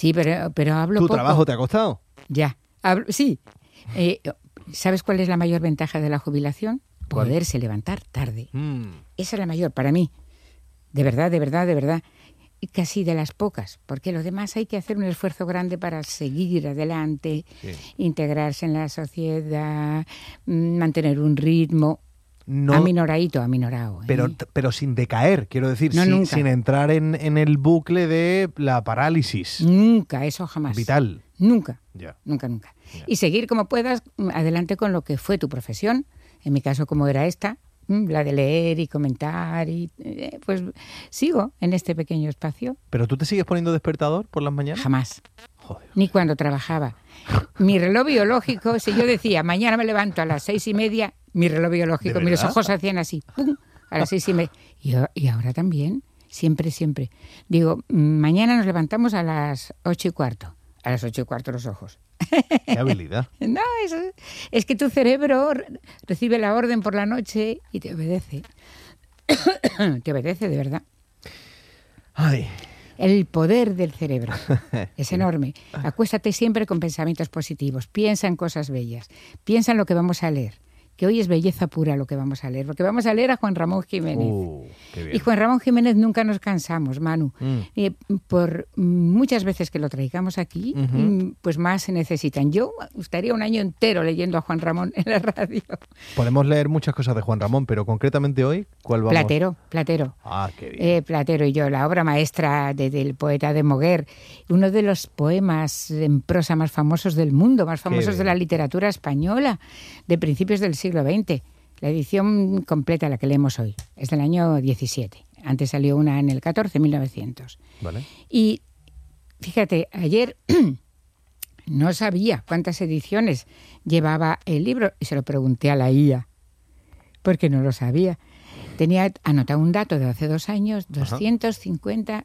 Sí, pero hablo ¿Tu poco. trabajo te ha costado? Ya, sí. ¿Sabes cuál es la mayor ventaja de la jubilación? ¿Cuál? Poderse levantar tarde. Esa es la mayor para mí. De verdad, de verdad, de verdad. Y casi de las pocas, porque lo demás hay que hacer un esfuerzo grande para seguir adelante, integrarse en la sociedad, mantener un ritmo. No, Aminorado. pero sin decaer, quiero decir, No, nunca. sin entrar en el bucle de la parálisis. Nunca, eso jamás. Vital. Nunca, Ya. nunca. Ya. Y seguir como puedas adelante con lo que fue tu profesión, en mi caso como era esta, la de leer y comentar, y pues sigo en este pequeño espacio. ¿Pero tú te sigues poniendo despertador por las mañanas? Jamás. Joder. Ni cuando trabajaba. Mi reloj biológico, si yo decía, mañana me levanto a las 6:30, mi reloj biológico, ¿De mis verdad? ojos hacían así, ¡pum!, a las 6:30. Y ahora también, siempre. Digo, mañana nos levantamos a las 8:15. A las 8:15 los ojos. Qué habilidad. No, es que tu cerebro recibe la orden por la noche y te obedece. Te obedece, de verdad. Ay, El poder del cerebro es enorme. Acuéstate siempre con pensamientos positivos. Piensa en cosas bellas. Piensa en lo que vamos a leer. Que hoy es belleza pura lo que vamos a leer. Porque vamos a leer a Juan Ramón Jiménez. qué bien. Y Juan Ramón Jiménez nunca nos cansamos, Manu. Por muchas veces que lo traigamos aquí, pues más se necesitan. Yo estaría un año entero leyendo a Juan Ramón en la radio. Podemos leer muchas cosas de Juan Ramón, pero concretamente hoy, ¿cuál vamos? Platero. Ah, qué bien. Platero y yo, la obra maestra del poeta de Moguer, uno de los poemas en prosa más famosos del mundo, más famosos de la literatura española, de principios del siglo XX. La edición completa, la que leemos hoy, es del año 17. Antes salió una en el 14, 1900. Vale. Y fíjate, ayer no sabía cuántas ediciones llevaba el libro y se lo pregunté a la IA, porque no lo sabía. Tenía anotado un dato de hace 2 años, 250,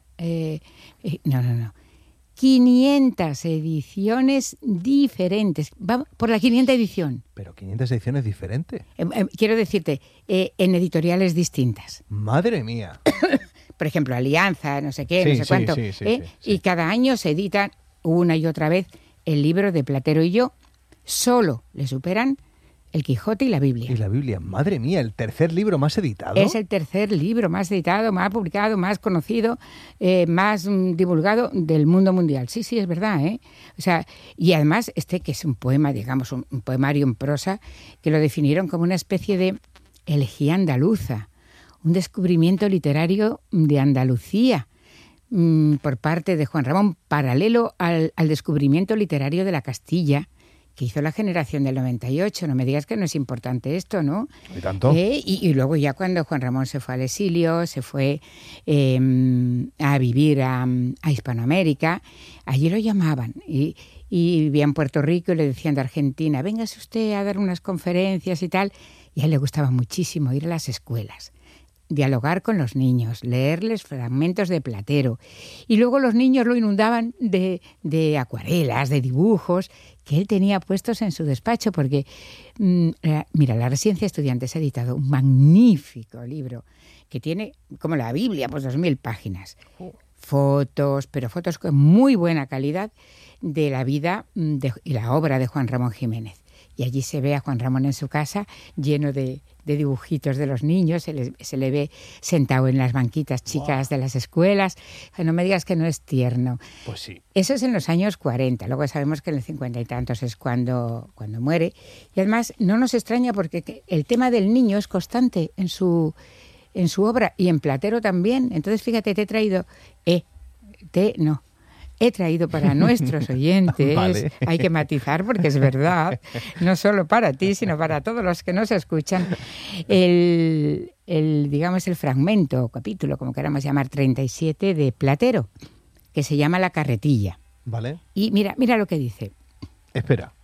500 ediciones diferentes. Va por la 500 edición. Pero 500 ediciones diferentes. Quiero decirte, en editoriales distintas. Madre mía. Por ejemplo, Alianza, no sé qué, no sé cuánto. Sí. Y cada año se editan una y otra vez el libro de Platero y yo. Solo le superan El Quijote y la Biblia. Y la Biblia, madre mía, el tercer libro más editado. Es el tercer libro más editado, más publicado, más conocido, más divulgado del mundo mundial. Sí, es verdad, ¿eh? O sea, y además que es un poema, digamos, un poemario en prosa, que lo definieron como una especie de elegía andaluza, un descubrimiento literario de Andalucía por parte de Juan Ramón, paralelo al descubrimiento literario de la Castilla, que hizo la generación del 98. No me digas que no es importante esto, ¿no? ¿Y tanto? Y luego ya cuando Juan Ramón se fue al exilio, se fue a vivir a Hispanoamérica, allí lo llamaban y vivía en Puerto Rico y le decían de Argentina, véngase usted a dar unas conferencias y tal. Y a él le gustaba muchísimo ir a las escuelas, dialogar con los niños, leerles fragmentos de Platero. Y luego los niños lo inundaban de acuarelas, de dibujos que él tenía puestos en su despacho, porque, mira, La Residencia de Estudiantes ha editado un magnífico libro que tiene, como la Biblia, pues 2000 páginas. Fotos, pero fotos con muy buena calidad de la vida y la obra de Juan Ramón Jiménez. Y allí se ve a Juan Ramón en su casa lleno de dibujitos de los niños, se le ve sentado en las banquitas chicas de las escuelas. No me digas que no es tierno. Pues sí. Eso es en los años 40, luego sabemos que en el 50 y tantos es cuando muere. Y además no nos extraña porque el tema del niño es constante en su obra y en Platero también. Entonces fíjate, te he traído... He traído para nuestros oyentes, Vale. Hay que matizar porque es verdad, no solo para ti, sino para todos los que nos escuchan, digamos, el fragmento o capítulo, como queramos llamar, 37 de Platero, que se llama La carretilla. Vale. Y mira lo que dice. Espera.